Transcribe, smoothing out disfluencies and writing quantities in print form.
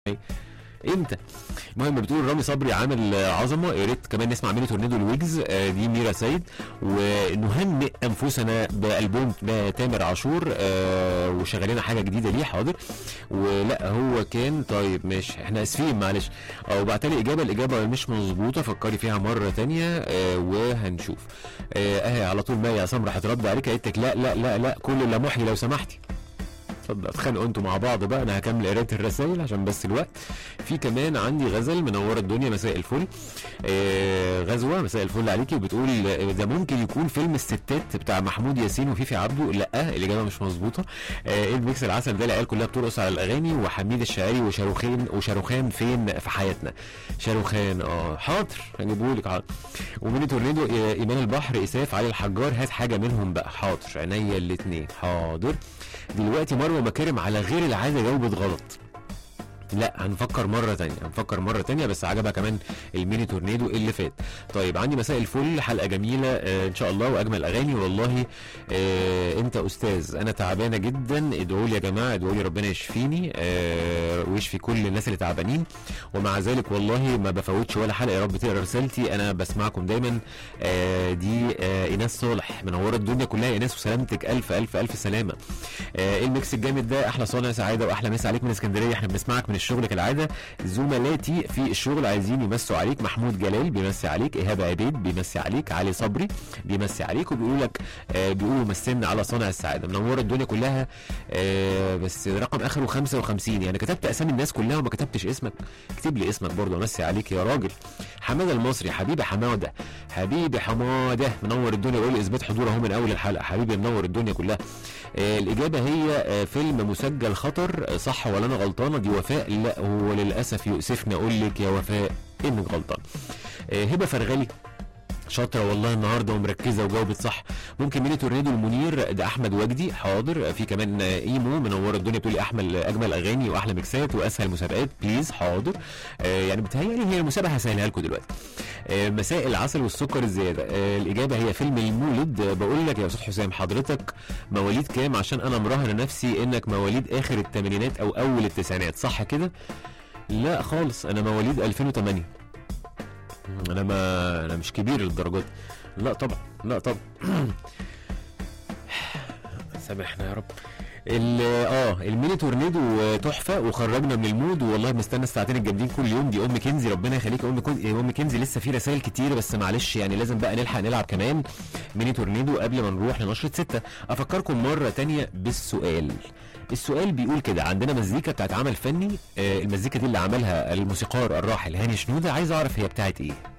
امتى؟ المهم بتقول رامي صبري عامل عظمه، يا ريت كمان نسمع ميني تورنيدو الويجز. دي ميرا سيد. ونهنئ انفسنا بالبوم تامر عاشور، وشغالين حاجه جديده ليه. حاضر. ولا هو كان طيب ماشي، احنا اسفين معلش. او بعتلي الاجابه مش مظبوطه، فكري فيها مره تانية وهنشوف. اهي على طول مايا عصام راح ترد عليك، قالت لك لا لا لا لا كل اللي محي لو سمحتي. اتفضل اتخانقوا انتوا مع بعض بقى، انا هكمل قرايه الرسائل عشان بس الوقت. في كمان عندي غزل منوره الدنيا، مساء الفل. غزوه مساء الفل عليكي، وبتقول ده ممكن يكون فيلم الستات بتاع محمود ياسين وفيفي عبده. لا الاجابه مش مظبوطه. ايه الميكس العسل ده؟ العيال كلها بترقص على الاغاني، وحميد الشاعري وشاروخان فين في حياتنا. شاروخان حاضر هجيبهولك. حاضر. وميني تورنيدو ايمان البحر، اساف علي الحجار، هات حاجه منهم بقى. حاضر عينيا الاثنين. حاضر. دلوقتي مروه مكارم على غير العاده جاوبت غلط. لا هنفكر مرة تانية بس عجبها كمان الميني تورنيدو اللي فات. طيب عندي مساء الفل، حلقة جميلة ان شاء الله واجمل اغاني والله. انت استاذ، انا تعبانة جدا، ادعوا لي يا جماعة، ادعوا لي ربنا يشفيني ويشفي كل الناس اللي تعبانين. ومع ذلك والله ما بفوتش ولا حلقة، يا رب تقرا رسالتي، انا بسمعكم دايما. دي ايناس صالح منورة الدنيا كلها. ايناس وسلامتك، الف الف الف سلامة. الميكس الجامد ده، احلى صانع سعادة واحلى مسا عليك من اسكندرية، احنا بنسمعك من الشغل كالعاده. زملاتي في الشغل عايزين يمسوا عليك، محمود جلال بيمسي عليك، ايهاب عبيد بيمسي عليك، علي صبري بيمسي عليك، وبيقولوا لك بيقولوا مسنا على صانع السعاده. منور الدنيا كلها. بس رقم اخره 55، يعني كتبت اسامي الناس كلها وما كتبتش اسمك. اكتب لي اسمك برضه امسي عليك يا راجل. حماده المصري، حبيبي حماده منور الدنيا، ويقول اثبات حضور اهو من اول الحلقه. حبيبي منور الدنيا كلها. الاجابه هي فيلم مسجل خطر، صح ولا انا غلطانه؟ دي وفاء. لا هو للاسف يؤسفني اقول لك يا وفاء انك غلطان. هبه فرغلي شاطره والله النهارده ومركزه وجاوبت صح. ممكن ميني تورنيدو المنير ده احمد وجدي. حاضر. في كمان ايمو منوره الدنيا بتقول لي اجمل اغاني واحلى ميكسات واسهل مسابقات بليز. حاضر. يعني بتهيألي هي المسابقه هسهلها لكم دلوقتي. مساء العسل والسكر الزياده. الاجابه هي فيلم المولد. بقول لك يا استاذ حسام حضرتك مواليد كام؟ عشان انا مراهنه نفسي انك مواليد اخر الثمانينات او اول التسعينات، صح كده؟ لا خالص، انا مواليد 2008. انا مش كبير للدرجات. لا طبعا لا طبعا. سامحنا يا رب. الميني تورنيدو تحفه وخرجنا من المود، والله بنستنى الساعتين الجامدين كل يوم. دي ام كنزي، ربنا يخليك ام كنزي. لسه في رسائل كتير بس معلش يعني لازم بقى نلحق نلعب كمان ميني تورنيدو قبل ما نروح لنشرة 6. افكركم مره تانية بالسؤال. السؤال بيقول كده: عندنا مزيكا بتاعت عمل فني، المزيكا دي اللي عملها الموسيقار الراحل هاني شنودة، عايز اعرف هي بتاعت ايه.